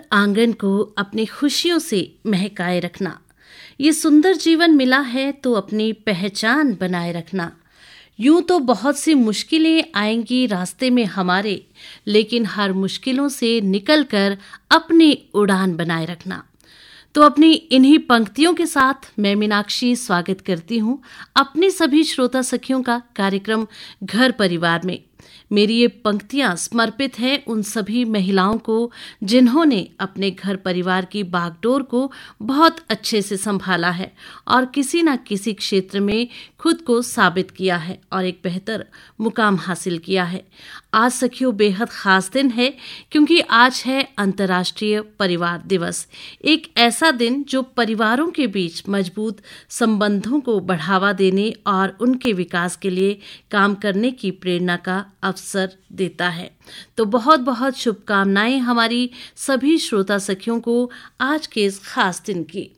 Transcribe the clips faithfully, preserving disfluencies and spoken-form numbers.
आंगन को अपनी खुशियों से महकाए रखना। ये सुंदर जीवन मिला है तो अपनी पहचान बनाए रखना। यूं तो बहुत सी मुश्किलें आएंगी रास्ते में हमारे, लेकिन हर मुश्किलों से निकलकर अपनी उड़ान बनाए रखना। तो अपनी इन्हीं पंक्तियों के साथ मैं मीनाक्षी स्वागत करती हूं अपनी सभी श्रोता सखियों का कार्यक्रम घर परिवार में। मेरी ये पंक्तियां समर्पित हैं उन सभी महिलाओं को जिन्होंने अपने घर परिवार की बागडोर को बहुत अच्छे से संभाला है और किसी न किसी क्षेत्र में खुद को साबित किया है और एक बेहतर मुकाम हासिल किया है। आज सखियों बेहद खास दिन है क्योंकि आज है अंतर्राष्ट्रीय परिवार दिवस। एक ऐसा दिन जो परिवारों के बीच मजबूत संबंधों को बढ़ावा देने और उनके विकास के लिए काम करने की प्रेरणा का अवसर देता है। तो बहुत बहुत शुभकामनाएं हमारी सभी श्रोता सखियों को आज के इस खास दिन की।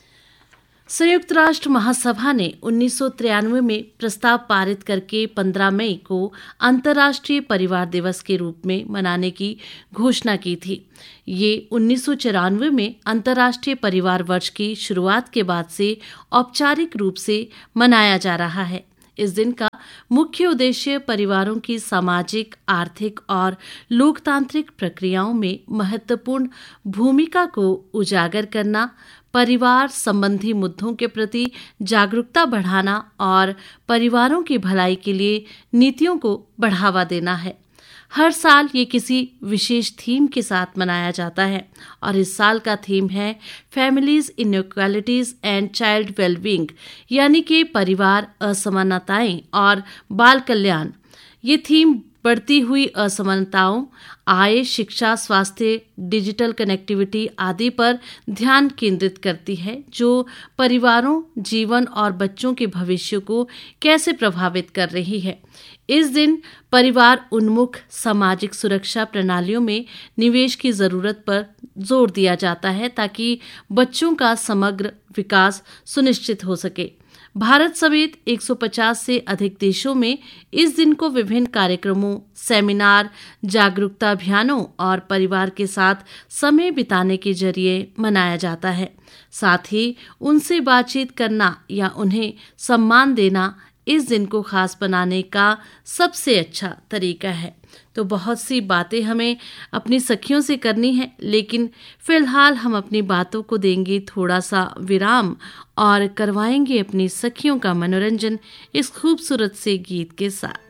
संयुक्त राष्ट्र महासभा ने उन्नीस सौ तिरानवे में प्रस्ताव पारित करके पंद्रह मई को अंतर्राष्ट्रीय परिवार दिवस के रूप में मनाने की घोषणा की थी। ये उन्नीस सौ चौरानवे में अंतर्राष्ट्रीय परिवार वर्ष की शुरुआत के बाद से औपचारिक रूप से मनाया जा रहा है। इस दिन का मुख्य उद्देश्य परिवारों की सामाजिक, आर्थिक और लोकतांत्रिक प्रक्रियाओं में महत्वपूर्ण भूमिका को उजागर करना, परिवार संबंधी मुद्दों के प्रति जागरूकता बढ़ाना और परिवारों की भलाई के लिए नीतियों को बढ़ावा देना है। हर साल ये किसी विशेष थीम के साथ मनाया जाता है और इस साल का थीम है families inequalities and child wellbeing, यानी कि परिवार, असमानताएं और बाल कल्याण। ये थीम बढ़ती हुई असमानताओं, आय, शिक्षा, स्वास्थ्य, डिजिटल कनेक्टिविटी आदि पर ध्यान केंद्रित करती है, जो परिवारों, जीवन और बच्चों के भविष्य को कैसे प्रभावित कर रही है। इस दिन परिवार उन्मुख सामाजिक सुरक्षा प्रणालियों में निवेश की जरूरत पर जोर दिया जाता है ताकि बच्चों का समग्र विकास सुनिश्चित हो सके। भारत समेत एक सौ पचास से अधिक देशों में इस दिन को विभिन्न कार्यक्रमों, सेमिनार, जागरूकता अभियानों और परिवार के साथ समय बिताने के जरिए मनाया जाता है। साथ ही उनसे बातचीत करना या उन्हें सम्मान देना इस दिन को खास बनाने का सबसे अच्छा तरीका है। तो बहुत सी बातें हमें अपनी सखियों से करनी है, लेकिन फिलहाल हम अपनी बातों को देंगे थोड़ा सा विराम और करवाएंगे अपनी सखियों का मनोरंजन इस खूबसूरत से गीत के साथ।